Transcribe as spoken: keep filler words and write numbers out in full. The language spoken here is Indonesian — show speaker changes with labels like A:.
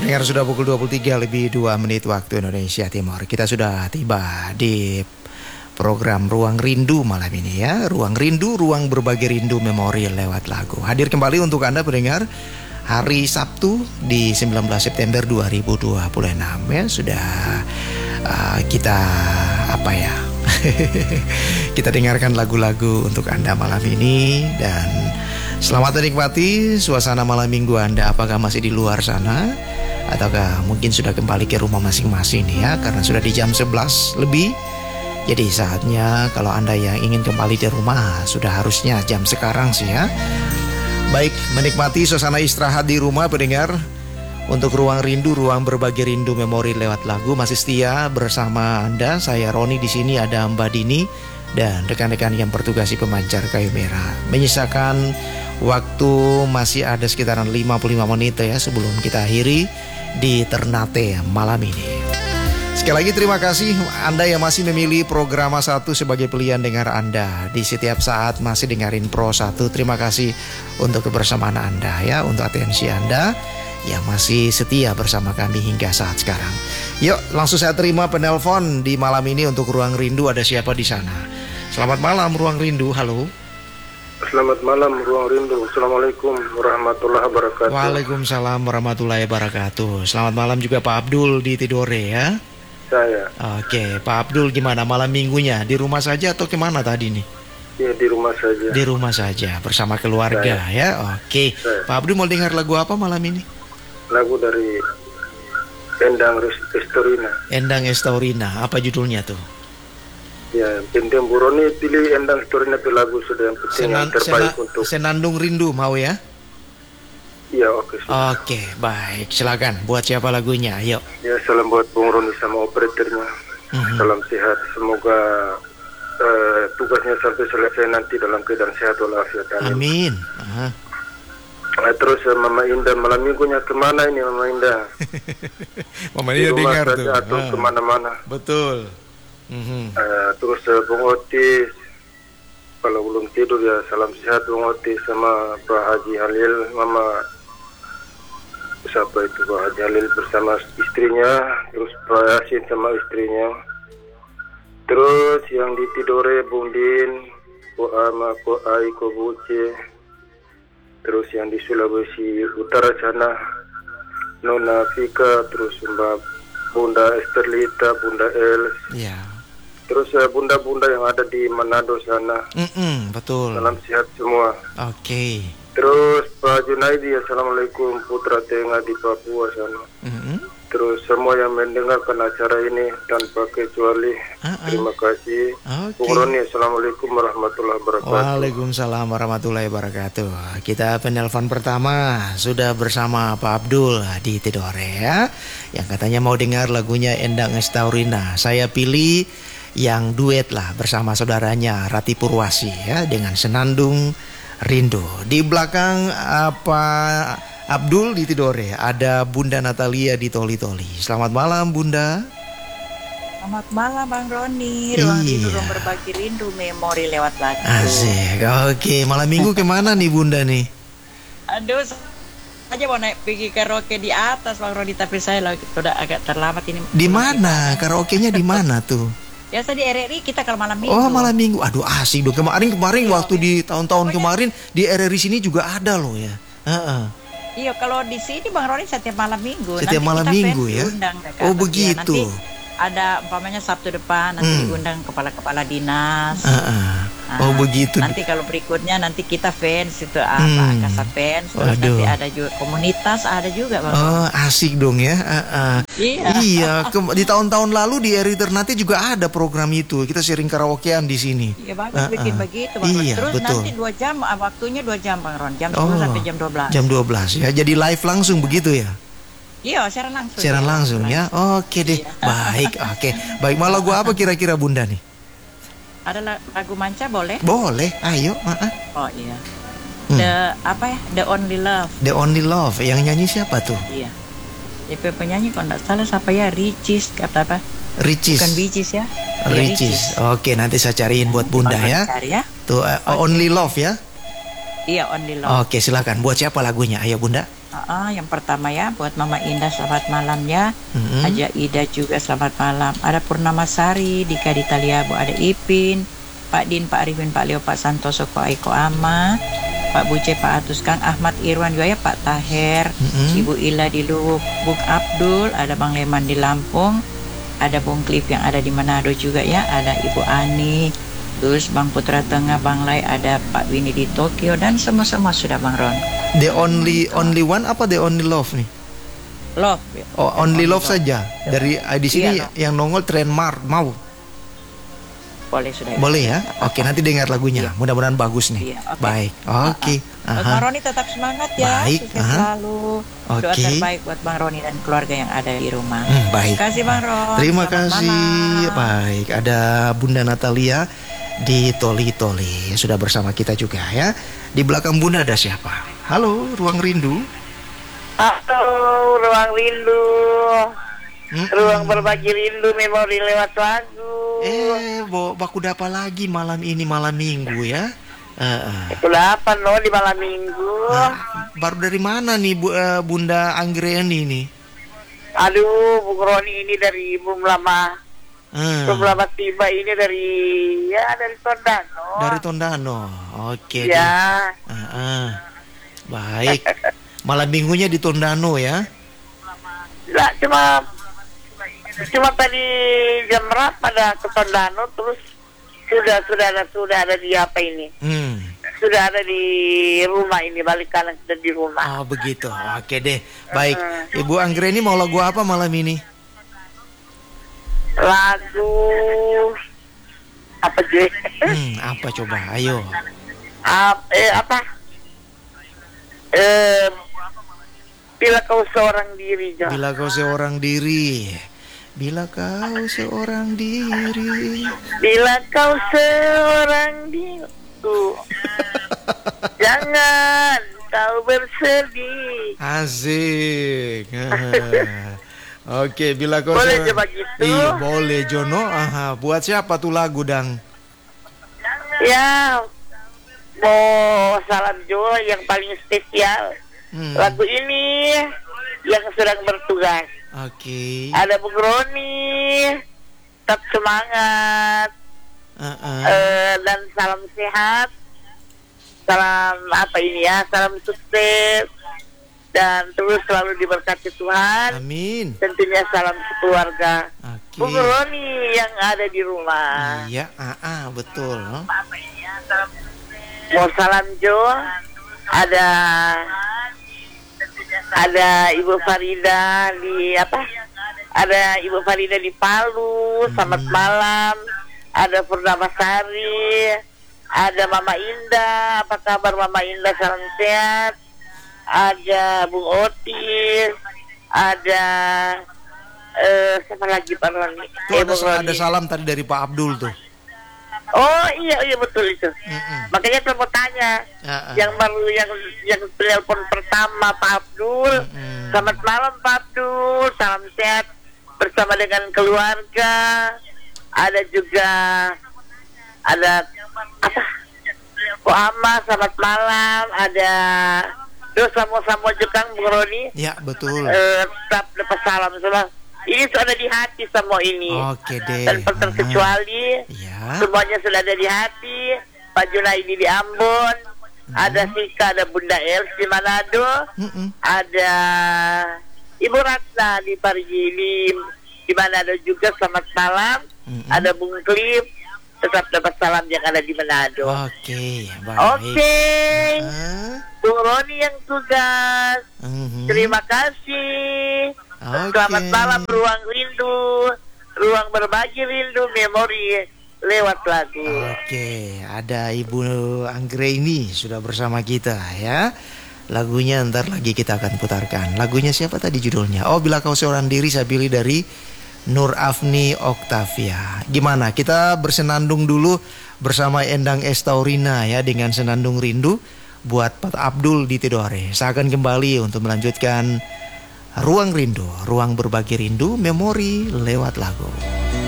A: Pendengar, sudah pukul dua puluh tiga lebih dua menit waktu Indonesia Timur. Kita sudah tiba di program Ruang Rindu malam ini ya. Ruang Rindu, ruang berbagi rindu memori lewat lagu. Hadir kembali untuk Anda pendengar hari Sabtu di sembilan belas September dua ribu dua puluh enam ya. Sudah uh, kita apa ya? Kita dengarkan lagu-lagu untuk Anda malam ini. Dan selamat menikmati suasana malam minggu Anda. Apakah masih di luar sana, ataukah mungkin sudah kembali ke rumah masing-masing nih ya, karena sudah di jam sebelas lebih. Jadi saatnya kalau Anda yang ingin kembali di rumah, sudah harusnya jam sekarang sih ya. Baik, menikmati suasana istirahat di rumah pendengar. Untuk Ruang Rindu, ruang berbagi rindu memori lewat lagu, masih setia bersama Anda. Saya Roni, di sini ada Mbak Dini dan rekan-rekan yang bertugas di pemancar kayu merah. Menyisakan waktu masih ada sekitaran lima puluh lima menit ya sebelum kita akhiri di Ternate malam ini. Sekali lagi terima kasih Anda yang masih memilih Programa satu sebagai pilihan dengar Anda. Di setiap saat masih dengerin Pro satu. Terima kasih untuk kebersamaan Anda ya, untuk atensi Anda yang masih setia bersama kami hingga saat sekarang. Yuk, langsung saya terima penelpon di malam ini untuk Ruang Rindu. Ada siapa di sana? Selamat malam Ruang Rindu, halo.
B: Selamat malam Ruang Rindu. Assalamualaikum warahmatullahi wabarakatuh.
A: Waalaikumsalam warahmatullahi wabarakatuh. Selamat malam juga Pak Abdul di Tidore ya.
B: Saya.
A: Oke, Pak Abdul gimana malam minggunya? Di rumah saja atau kemana tadi nih?
B: Ya, di rumah saja.
A: Di rumah saja bersama keluarga saya. Ya. Oke. Saya. Pak Abdul mau dengar lagu apa malam ini?
B: Lagu dari Endang Estorina.
A: Endang Estorina. Apa judulnya tuh?
B: Ya, Bintang Buroni pilih Endang Estorina itu lagu sudah yang penting Senan, yang terbaik sena, untuk
A: Senandung Rindu mau ya?
B: Iya, oke. Okay,
A: oke, baik. Silakan. Buat siapa lagunya? Ayo.
B: Ya, salam buat Bung Roni sama operatornya. Mm-hmm. Salam sehat. Semoga uh, tugasnya sampai selesai nanti dalam keadaan sehat walafiat. Amin.
A: Amin. Uh-huh.
B: Nah, terus uh, Mama Indah malam minggunya kemana ini Mama Indah?
A: Mama Indah dengar tuh.
B: Atau ah. kemana-mana.
A: Betul. Mm-hmm.
B: Uh, terus uh, Bung Otis, kalau belum tidur ya salam sehat Bung Otis sama Pak Haji Halil, Mama siapa itu Pak Haji Halil bersama istrinya, terus Pak Yasin sama istrinya, terus yang di Tidore Bung Din, Ko Ama, Ko Ai, Ko Buce, terus yang di Sulawesi Utara sana Nona Fika, terus Mbak Bunda Esterlita, Bunda Els,
A: ya.
B: Terus uh, bunda-bunda yang ada di Manado sana.
A: Mm-mm, betul.
B: Salam sehat semua.
A: Oke. Okay.
B: Terus Pak Junaidi, assalamualaikum, putra tengah di Papua sana. Mm-hmm. Terus semua yang mendengarkan acara ini tanpa kecuali, uh-uh. terima kasih. Okay. Bung Roni, assalamualaikum warahmatullahi wabarakatuh.
A: Waalaikumsalam warahmatullahi wabarakatuh. Kita penelpon pertama sudah bersama Pak Abdul di Tidore ya, yang katanya mau dengar lagunya Endang Estorina. Saya pilih yang duet lah bersama saudaranya Rati Purwasi ya, dengan Senandung Rindu. Di belakang apa Abdul di Tidore ada Bunda Natalia di Toli-Toli. Selamat malam Bunda.
C: Selamat malam Bang Roni. Ruang
A: iya.
C: Rindu, ruang berbagi rindu memori lewat lagu.
A: Asik. Oke, malam minggu kemana nih Bunda nih?
C: Aduh, aja mau naik pergi karaoke di atas Bang Roni, tapi saya lagi sudah agak terlambat ini.
A: Di mana? Karaoke-nya di mana tuh?
C: Biasa di R R I kita kalau malam minggu.
A: Oh, malam minggu. Aduh, asik dong. Kemarin kemarin iya, waktu iya. di tahun-tahun Pokoknya, kemarin di R R I sini juga ada loh ya. Uh-uh.
C: Iya, kalau di sini Bang Roni setiap malam minggu.
A: Setiap
C: nanti
A: malam
C: kita
A: minggu ya.
C: Undang,
A: oh, begitu.
C: Ya, nanti ada umpamanya Sabtu depan nanti hmm. diundang kepala-kepala dinas.
A: Uh-uh.
C: Nah,
A: oh begitu.
C: Nanti kalau berikutnya nanti kita fans itu apa hmm. Kasar fans. Terus Waduh. nanti ada juga komunitas ada juga Bang.
A: Oh asik dong ya. Uh-uh.
C: Iya.
A: Iya. Ke- di tahun-tahun lalu di R R I Ternate juga ada program itu. Kita sharing karaokean di sini.
C: Iya bagus uh-uh. bikin begitu Bang.
A: Iya,
C: Terus
A: betul.
C: nanti dua jam waktunya dua jam Bang Ron. Jam sepuluh oh, sampai jam dua belas.
A: Jam dua belas ya. Jadi live langsung begitu ya.
C: Iya, siaran langsung.
A: Siaran langsung ya. Oke deh. Iya. Baik. Oke. Baik, malah gua apa kira-kira Bunda nih?
C: Ada lagu manca boleh?
A: Boleh. Ayo, uh-uh.
C: Oh iya. Hmm. The apa ya? The Only Love.
A: The Only Love. Yang nyanyi siapa tuh?
C: Iya. D P penyanyi kalau enggak salah siapa ya? Ricis kata apa?
A: Ricis.
C: Bukan Bicis ya?
A: Ricis. Ya, Oke, nanti saya cariin buat Bunda ya.
C: ya.
A: Tuh uh, okay. Only Love ya.
C: Iya, Only Love.
A: Oke, silakan. Buat siapa lagunya? Ayo Bunda.
C: Ah, yang pertama ya buat Mama Indah selamat malam ya.
A: Mm-mm.
C: Haja Ida juga selamat malam. Ada Purnama Sari, Dika Ditaliabu, ada Ipin, Pak Din, Pak Arifin, Pak Leo, Pak Santoso, Pak Eko Ama, Pak Buce, Pak Atus, Kang Ahmad Irwan juga ya, Pak Taher,
A: Mm-mm.
C: Ibu Ila di Lubuk, Bung Abdul, ada Bang Leman di Lampung, ada Bung Cliff yang ada di Manado juga ya, ada Ibu Ani, terus Bang Putra Tengah, Bang Lai, ada Pak Winnie di Tokyo, dan semua-semua sudah Bang Ron.
A: The only only one apa the only love nih?
C: Love. ya.
A: Oh, only love saja. Dari eh, di sini
C: Iya,
A: yang nongol Trademark mau.
C: Boleh sudah.
A: Boleh ya? Oke, nanti dengar lagunya. Mudah-mudahan bagus nih.
C: Iya, oke.
A: Baik. Oke.
C: Buat
A: Aha.
C: Bang Roni tetap semangat ya.
A: Baik,
C: Sukses
A: aha.
C: selalu. Doa
A: Oke.
C: terbaik buat Bang Roni dan keluarga yang ada di rumah.
A: Hmm, baik.
C: Terima kasih Bang Ron.
A: Terima
C: Selamat
A: kasih.
C: malam.
A: Baik, ada Bunda Natalia di Toli Toli sudah bersama kita juga ya. Di belakang Bunda ada siapa? Halo, Ruang Rindu.
D: Halo, ruang rindu,
A: Hmm.
D: ruang berbagi rindu, memori lewat lagu.
A: Eh, bo, baku apa lagi malam ini malam Minggu ya? Eh, eh.
D: Sudah apa no di malam minggu?
A: Nah, baru dari mana nih Bu, eh, Bunda Anggreni nih?
D: Aduh, Bung Roni ini dari belum lama,
A: Eh,
D: belum lama tiba ini dari ya dari Tondano.
A: dari Tondano. Oke. deh.
D: Ya,
A: Eh, eh. Baik. Malam minggunya di Tondano ya?
D: lah cuma cuma tadi jam berapa dah ke Tondano, terus sudah sudah ada sudah ada di apa ini?
A: Hmm.
D: Sudah ada di rumah ini, balik kanan sudah di rumah.
A: Oh begitu. Oke deh. Baik. Ibu Anggreni mau lagu apa malam ini?
D: Lagu apa sih?
A: Hmm, apa coba? Ayo.
D: Ap- eh, apa? Eh, bila kau seorang diri, Jo.
A: Bila kau seorang diri. Bila kau seorang diri.
D: Bila kau seorang diri, tuh. Jangan kau bersedih.
A: Asik. Ah. Oke, bila kau
D: Boleh
A: seorang-
D: coba gitu?
A: Iya, boleh Jono. Aha, buat siapa tuh lagu Dang?
D: Ya, mau salam Jo yang paling spesial.
A: Hmm.
D: Lagu ini yang sedang bertugas.
A: Oke.
D: Ada Bung Roni, tetap semangat.
A: Ah, ah.
D: Eh, dan salam sehat, salam apa ini ya, salam sukses, dan terus selalu diberkati Tuhan.
A: Amin.
D: Tentunya salam sekeluarga
A: Oke.
D: Bung Roni yang ada di rumah.
A: Iya, ah, ah, betul.
D: Mau salam Jo, ada ada Ibu Farida di apa? Ada Ibu Farida di Palu, selamat malam. Ada Purnama Sari, ada Mama Indah, apa kabar Mama Indah, salam sehat. Ada Bung Otis, ada eh siapa lagi Pak Roni?
A: Tuh
D: Eh,
A: ada,
D: Bung Roni.
A: ada salam tadi dari Pak Abdul tuh.
D: Oh iya iya betul itu.
A: Mm-mm.
D: Makanya saya mau tanya,
A: Ah, ah.
D: yang baru yang yang telepon pertama Pak Abdul.
A: Mm-mm.
D: Selamat malam Pak Abdul, salam sehat bersama dengan keluarga. Ada juga ada apa? Ko Ama, selamat malam. Ada terus sama-sama juga Bung Roni.
A: Ya, betul.
D: Eh, tetap lepas salam semua. Ini sudah ada di hati semua ini.
A: Oke deh.
D: Tanpa terkecuali.
A: Ya.
D: Semuanya sudah ada di hati. Pak Junaidi di Ambon, ada Sika, ada Bunda Els di Manado,
A: Mm-mm.
D: ada Ibu Ratna di Parigi di, di Manado juga, selamat malam.
A: Mm-mm.
D: Ada Bung Cliff, tetap dapat salam yang ada di Manado.
A: Oke, baik.
D: Oke,
A: Ah,
D: Bung Roni yang tugas.
A: mhm.
D: Terima kasih.
A: Oke.
D: Selamat malam, ruang rindu, ruang berbagi rindu, memori lewat lagu.
A: Oke, ada Ibu Anggreni sudah bersama kita ya. Lagunya ntar lagi kita akan putarkan. Lagunya siapa tadi judulnya? Oh, Bila Kau Seorang Diri, saya pilih dari Nur Afni Oktavia. Gimana? Kita bersenandung dulu bersama Endang Estaurina ya dengan Senandung Rindu buat Pak Abdul di Tidore. Saya akan kembali untuk melanjutkan Ruang Rindu, ruang berbagi rindu, memori lewat lagu.